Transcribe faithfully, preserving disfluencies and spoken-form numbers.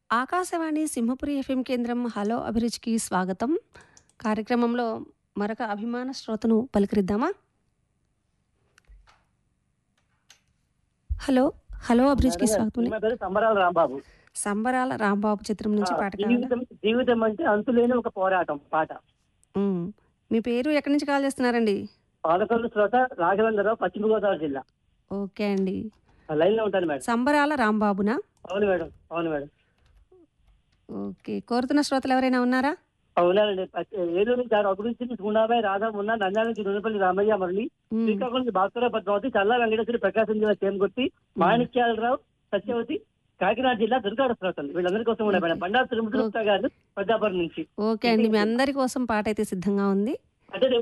Akashvani Simhapuri FM కేంద్రం hello అభిరుచికి స్వాగతం. కార్యక్రమంలో మరొక అభిమాన శ్రోతను పలకరిద్దామా? హలో హలో అభిరుచికి మేడం గారు, స్వాగతం. సినిమా పేరు సంబరాల రాంబాబు. సంబరాల రాంబాబు చిత్రం ఆ, నుంచి పాట కావాలా? జీవితం జీవితం అంటే అంతులేని ఒక పోరాటం పాట. ఉమ్. మీ పేరు ఎక్కడి నుంచి కాల్ చేస్తున్నారండి? పాలకొల్లు శ్రోత రాఘవేంద్రరావు, పశ్చిమ గోదావరి జిల్లా. ఓకే అండి. ఆ, లైన్ లో ఉంటాను మేడం. సంబరాల రాంబాబునా? అవును మేడం, అవును మేడం. ఓకే, కోరుతున్న శ్రోతలు ఎవరైనా ఉన్నారా? అవునండి. ఏలూరు నుంచి ఆరు అభివృద్ధి నుంచి గుండాబాయి రాధా ఉన్న నంద్యాల నుంచి రుణపల్లి రామయ్య మురళి, ఉమ్. శ్రీకాకుళం నుంచి భాస్కర పద్మావతి, చల్లా వెంకటేశ్వరి, ప్రకాశం జిల్లా చేమగుర్తి, మాణిక్యాలరావు, సత్యవతి, కాకినాడ జిల్లా దుర్గాడ శ్రోతలు వీళ్ళందరి కోసం ఉన్నాయి మేడం. బండారు తిరుమల గారు పెద్దాపురం నుంచి. ఓకే అండి, మీ అందరి కోసం పాట అయితే సిద్ధంగా ఉంది. అంటే